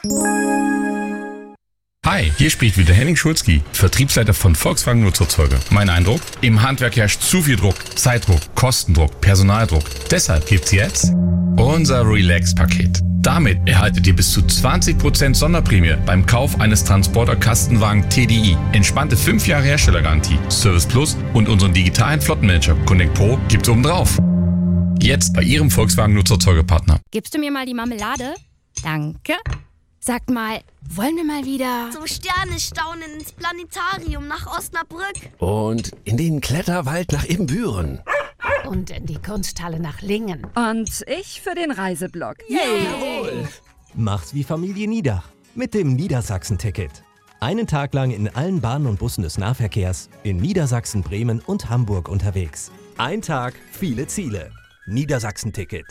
Hi, hier spricht wieder Henning Schulzki, Vertriebsleiter von Volkswagen Nutzerzeuger. Mein Eindruck? Im Handwerk herrscht zu viel Druck, Zeitdruck, Kostendruck, Personaldruck. Deshalb gibt's jetzt unser Relax-Paket. Damit erhaltet ihr bis zu 20% Sonderprämie beim Kauf eines Transporter-Kastenwagen TDI. Entspannte 5 Jahre Herstellergarantie, Service Plus und unseren digitalen Flottenmanager Connect Pro gibt's obendrauf. Jetzt bei Ihrem Volkswagen Nutzerzeugerpartner. Gibst du mir mal die Marmelade? Danke. Sagt mal, wollen wir mal wieder zum Sternenstaunen ins Planetarium nach Osnabrück? Und in den Kletterwald nach Ibbenbüren. Und in die Kunsthalle nach Lingen. Und ich für den Reiseblock. Jawohl! Macht's wie Familie Niedach mit dem Niedersachsen-Ticket. Einen Tag lang in allen Bahnen und Bussen des Nahverkehrs in Niedersachsen, Bremen und Hamburg unterwegs. Ein Tag, viele Ziele. Niedersachsen-Ticket.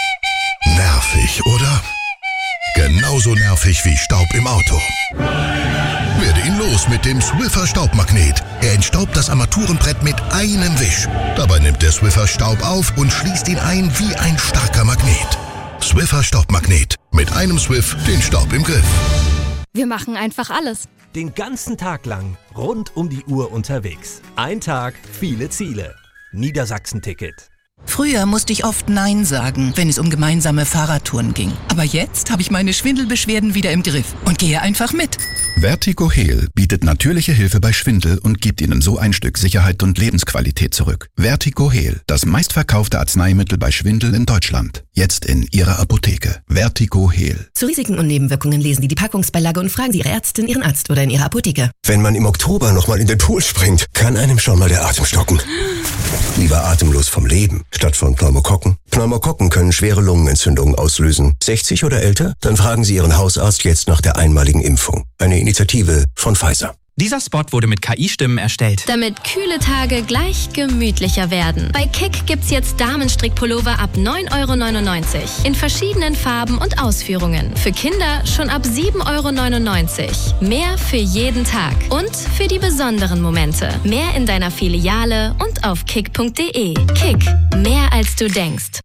Nervig, oder? Genauso nervig wie Staub im Auto. Werde ihn los mit dem Swiffer Staubmagnet. Er entstaubt das Armaturenbrett mit einem Wisch. Dabei nimmt der Swiffer Staub auf und schließt ihn ein wie ein starker Magnet. Swiffer Staubmagnet. Mit einem Swiff den Staub im Griff. Wir machen einfach alles. Den ganzen Tag lang rund um die Uhr unterwegs. Ein Tag, viele Ziele. Niedersachsen-Ticket. Früher musste ich oft Nein sagen, wenn es um gemeinsame Fahrradtouren ging. Aber jetzt habe ich meine Schwindelbeschwerden wieder im Griff und gehe einfach mit. Vertigo Heal bietet natürliche Hilfe bei Schwindel und gibt Ihnen so ein Stück Sicherheit und Lebensqualität zurück. Vertigo Heal, das meistverkaufte Arzneimittel bei Schwindel in Deutschland. Jetzt in Ihrer Apotheke. Vertigo Heal. Zu Risiken und Nebenwirkungen lesen Sie die Packungsbeilage und fragen Sie Ihre Ärztin, Ihren Arzt oder in Ihrer Apotheke. Wenn man im Oktober nochmal in den Pool springt, kann einem schon mal der Atem stocken. Lieber atemlos vom Leben, statt von Pneumokokken. Pneumokokken können schwere Lungenentzündungen auslösen. 60 oder älter? Dann fragen Sie Ihren Hausarzt jetzt nach der einmaligen Impfung. Eine Initiative von Pfizer. Dieser Spot wurde mit KI-Stimmen erstellt. Damit kühle Tage gleich gemütlicher werden. Bei Kick gibt's jetzt Damenstrickpullover ab 9,99 € in verschiedenen Farben und Ausführungen. Für Kinder schon ab 7,99 €. Mehr für jeden Tag und für die besonderen Momente. Mehr in deiner Filiale und auf kick.de. Kick, mehr als du denkst.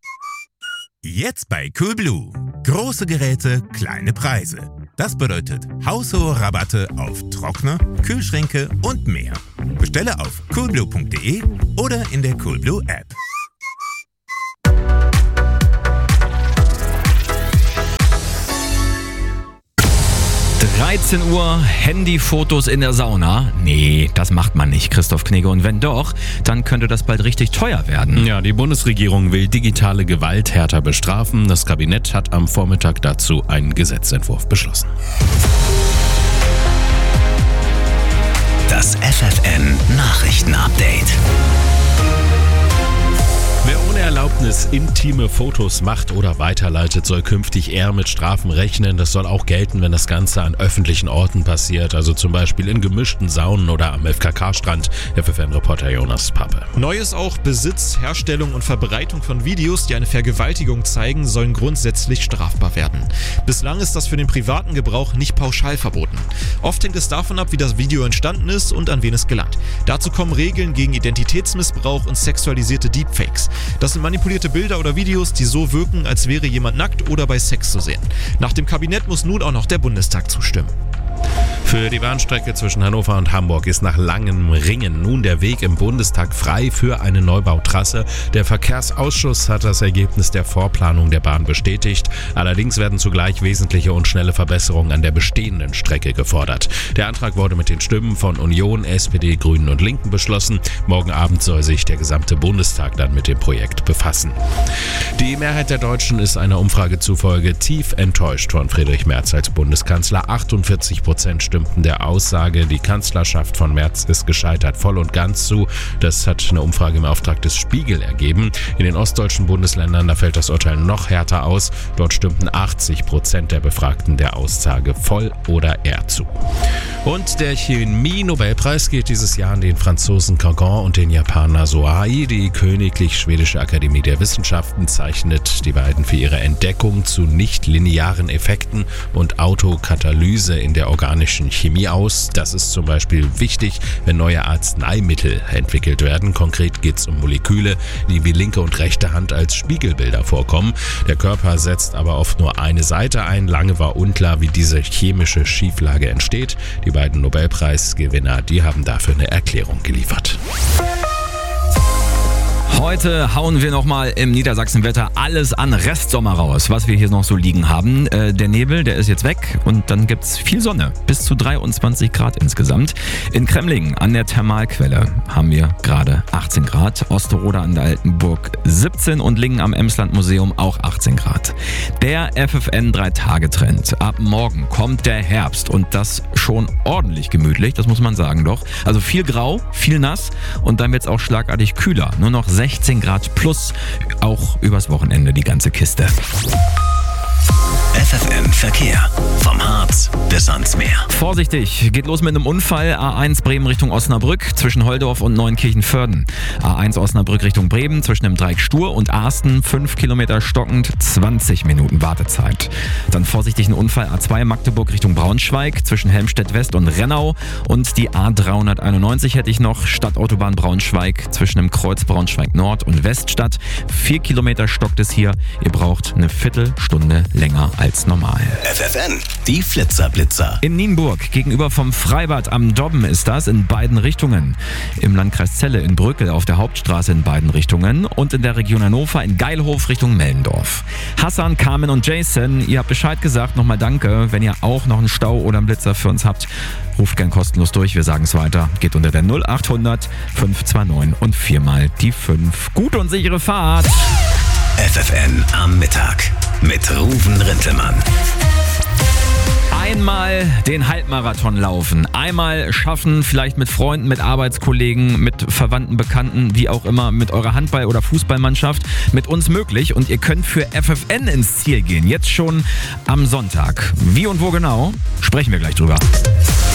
Jetzt bei Coolblue. Große Geräte, kleine Preise. Das bedeutet haushohe Rabatte auf Trockner, Kühlschränke und mehr. Bestelle auf coolblue.de oder in der Coolblue App. 13 Uhr, Handyfotos in der Sauna. Nee, das macht man nicht, Christoph Knigge. Und wenn doch, dann könnte das bald richtig teuer werden. Ja, die Bundesregierung will digitale Gewalt härter bestrafen. Das Kabinett hat am Vormittag dazu einen Gesetzentwurf beschlossen. Das FFN-Nachrichten-Update. Wer ohne Erlaubnis intime Fotos macht oder weiterleitet, soll künftig eher mit Strafen rechnen. Das soll auch gelten, wenn das Ganze an öffentlichen Orten passiert, also zum Beispiel in gemischten Saunen oder am FKK-Strand. FFN-Reporter Jonas Pappe. Neu ist auch Besitz, Herstellung und Verbreitung von Videos, die eine Vergewaltigung zeigen, sollen grundsätzlich strafbar werden. Bislang ist das für den privaten Gebrauch nicht pauschal verboten. Oft hängt es davon ab, wie das Video entstanden ist und an wen es gelangt. Dazu kommen Regeln gegen Identitätsmissbrauch und sexualisierte Deepfakes. Das sind manipulierte Bilder oder Videos, die so wirken, als wäre jemand nackt oder bei Sex zu sehen. Nach dem Kabinett muss nun auch noch der Bundestag zustimmen. Für die Bahnstrecke zwischen Hannover und Hamburg ist nach langem Ringen nun der Weg im Bundestag frei für eine Neubautrasse. Der Verkehrsausschuss hat das Ergebnis der Vorplanung der Bahn bestätigt. Allerdings werden zugleich wesentliche und schnelle Verbesserungen an der bestehenden Strecke gefordert. Der Antrag wurde mit den Stimmen von Union, SPD, Grünen und Linken beschlossen. Morgen Abend soll sich der gesamte Bundestag dann mit dem Projekt befassen. Die Mehrheit der Deutschen ist einer Umfrage zufolge tief enttäuscht von Friedrich Merz als Bundeskanzler. 48% stimmten der Aussage, die Kanzlerschaft von Merz ist gescheitert, voll und ganz zu. Das hat eine Umfrage im Auftrag des Spiegel ergeben. In den ostdeutschen Bundesländern, da fällt das Urteil noch härter aus. Dort stimmten 80% der Befragten der Aussage voll oder eher zu. Und der Chemie-Nobelpreis geht dieses Jahr an den Franzosen Cangon und den Japaner Soai. Die Königlich Schwedische Akademie der Wissenschaften zeichnet die beiden für ihre Entdeckung zu nicht-linearen Effekten und Autokatalyse in der organischen Chemie aus. Das ist zum Beispiel wichtig, wenn neue Arzneimittel entwickelt werden. Konkret geht es um Moleküle, die wie linke und rechte Hand als Spiegelbilder vorkommen. Der Körper setzt aber oft nur eine Seite ein. Lange war unklar, wie diese chemische Schieflage entsteht. Die beiden Nobelpreisgewinner, die haben dafür eine Erklärung geliefert. Heute hauen wir nochmal im Niedersachsenwetter alles an Restsommer raus, was wir hier noch so liegen haben. Der Nebel, der ist jetzt weg und dann gibt's viel Sonne. Bis zu 23 Grad insgesamt. In Kremlingen an der Thermalquelle haben wir gerade 18 Grad. Osterode an der Altenburg 17 und Lingen am Emsland-Museum auch 18 Grad. Der FFN 3-Tage-Trend. Ab morgen kommt der Herbst und das schon ordentlich gemütlich, das muss man sagen doch. Also viel grau, viel nass und dann wird's auch schlagartig kühler. Nur noch 16 Grad plus, auch übers Wochenende die ganze Kiste. FFN Verkehr. Vom Harz bis ans Meer. Vorsichtig, geht los mit einem Unfall. A1 Bremen Richtung Osnabrück zwischen Holdorf und Neunkirchen-Vörden. A1 Osnabrück Richtung Bremen zwischen dem Dreieck Stur und Arsten 5 Kilometer stockend, 20 Minuten Wartezeit. Dann vorsichtig ein Unfall A2 Magdeburg Richtung Braunschweig zwischen Helmstedt West und Rennau. Und die A391 hätte ich noch, Stadtautobahn Braunschweig zwischen dem Kreuz Braunschweig Nord und Weststadt. 4 Kilometer stockt es hier. Ihr braucht eine Viertelstunde länger als normal. FFN, die Flitzerblitzer. In Nienburg, gegenüber vom Freibad am Dobben ist das, in beiden Richtungen. Im Landkreis Celle in Brückel auf der Hauptstraße in beiden Richtungen und in der Region Hannover in Geilhof Richtung Mellendorf. Hassan, Carmen und Jason, ihr habt Bescheid gesagt, nochmal danke. Wenn ihr auch noch einen Stau oder einen Blitzer für uns habt, ruft gern kostenlos durch, wir sagen es weiter. Geht unter der 0800 529 und 4 mal die 5. Gute und sichere Fahrt. FFN am Mittag mit Ruven Rintelmann. Einmal den Halbmarathon laufen, einmal schaffen, vielleicht mit Freunden, mit Arbeitskollegen, mit Verwandten, Bekannten, wie auch immer, mit eurer Handball- oder Fußballmannschaft, mit uns möglich und ihr könnt für FFN ins Ziel gehen, jetzt schon am Sonntag. Wie und wo genau, sprechen wir gleich drüber.